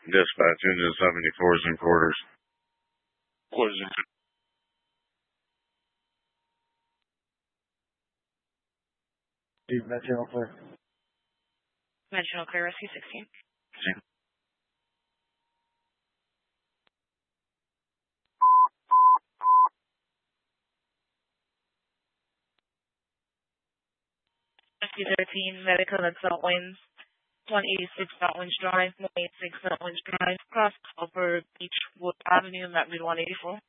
Dispatch engine 74 is in quarters. Quarters in. Conventional clear. Conventional clear, rescue 16. Okay. Rescue 13, medical at Saltwinds, 186 Saltwinds Drive, 186 Saltwinds Drive, cross over Beechwood Avenue, Mapwood 184.